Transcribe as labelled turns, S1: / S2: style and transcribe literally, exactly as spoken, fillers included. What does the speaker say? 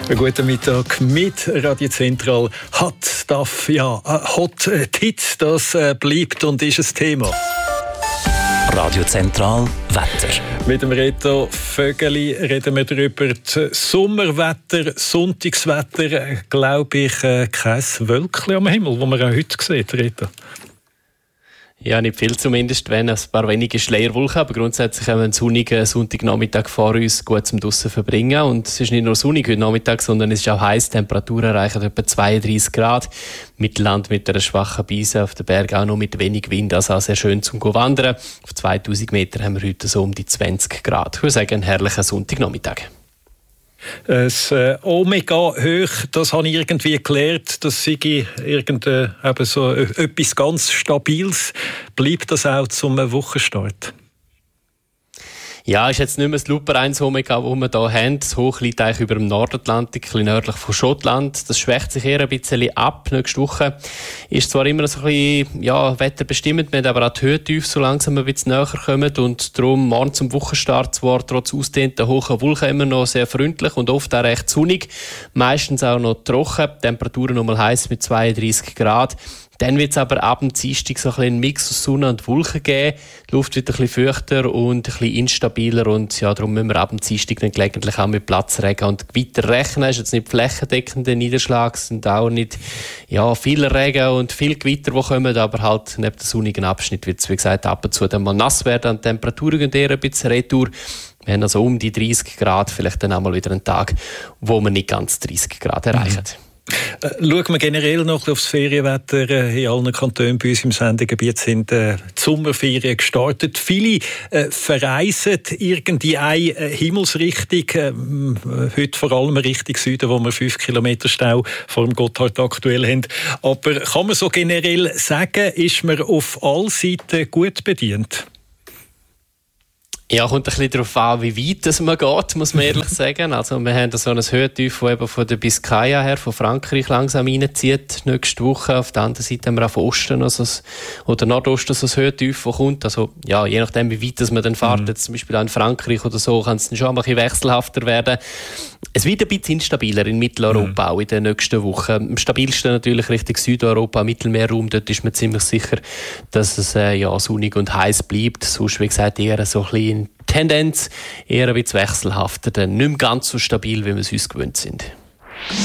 S1: Guten Mittag mit Radio Zentral. Hot Stuff, ja, Hot Hit, das bleibt und ist ein Thema.
S2: Radio Zentral Wetter.
S1: Mit dem Reto Vögeli reden wir darüber. Das Sommerwetter, Sonntagswetter, glaube ich, kein Wölkchen am Himmel, das man auch heute sieht, Reto.
S3: Ja, nicht viel zumindest, wenn ein paar wenige Schleierwolken, aber grundsätzlich haben wir einen sonnigen Sonntagnachmittag vor uns, gut zum draussen verbringen. Und es ist nicht nur sonnig heute Nachmittag, sondern es ist auch heiß. Temperaturen erreichen etwa zweiunddreißig Grad. Mittelland mit einer schwachen Brise, auf den Bergen auch noch mit wenig Wind, also auch sehr schön zum Wandern. Auf zweitausend Meter haben wir heute so um die zwanzig Grad. Ich würde sagen, einen herrlichen Sonntagnachmittag.
S1: Das äh, Omega hoch, das habe ich irgendwie gelernt, das sei irgend, äh, eben so äh, etwas ganz Stabiles. Bleibt das auch zum Wochenstart?
S3: Ja, ist jetzt nicht mehr das Super eins Omega, das wir hier haben. Das Hoch liegt eigentlich über dem Nordatlantik, ein bisschen nördlich von Schottland. Das schwächt sich eher ein bisschen ab. Nächste Woche ist zwar immer so ein bisschen ja, wetterbestimmend, wir haben aber auch die Höhentiefe so langsam ein bisschen näher kommen und darum morgen zum Wochenstart zwar trotz ausdehnter hohen Wolken immer noch sehr freundlich und oft auch recht sonnig. Meistens auch noch trocken. Temperaturen nochmal heiß mit zweiunddreißig Grad. Dann wird es aber ab dem Dienstag so ein bisschen einen Mix aus Sonne und Wolken geben. Die Luft wird ein bisschen feuchter und ein bisschen instabiler und ja, darum müssen wir ab dem Dienstag dann gelegentlich auch mit Platzregen und Gewitter rechnen. Es ist jetzt nicht flächendeckender Niederschlag, es sind auch nicht ja, viel Regen und viel Gewitter, die kommen, aber halt neben dem sonnigen Abschnitt wird es, wie gesagt, ab und zu dann mal nass werden. Und die Temperaturen gehen eher ein bisschen retour. Wir haben also um die dreißig Grad, vielleicht dann auch mal wieder einen Tag, wo wir nicht ganz dreißig Grad erreichen. Mhm.
S1: Äh, schauen wir generell noch aufs Ferienwetter. Äh, in allen Kantonen bei uns im Sendegebiet sind äh, die Sommerferien gestartet. Viele äh, verreisen irgendwie eine äh, Himmelsrichtung. Äh, heute vor allem Richtung Süden, wo wir fünf Kilometer Stau vor dem Gotthard aktuell haben. Aber kann man so generell sagen, ist man auf allen Seiten gut bedient?
S3: Ja, kommt ein bisschen darauf an, wie weit es man geht, muss man ehrlich sagen. Also wir haben so ein Höhentief, das eben von der Biskaya her, von Frankreich langsam reinzieht. Nächste Woche. Auf der anderen Seite haben wir auch von Osten also das, oder Nordosten so ein Höhentief, das kommt. Also ja, je nachdem, wie weit man dann fährt, mhm. jetzt zum Beispiel auch in Frankreich oder so, kann es dann schon ein bisschen wechselhafter werden. Es wird ein bisschen instabiler in Mitteleuropa, mhm. auch in den nächsten Wochen. Am stabilsten natürlich Richtung Südeuropa, Mittelmeerraum. Dort ist man ziemlich sicher, dass es äh, ja, sonnig und heiß bleibt. Sonst, wie gesagt, eher so ein bisschen Tendenz eher ein bisschen wechselhafter, denn nicht mehr ganz so stabil, wie wir es uns gewöhnt sind.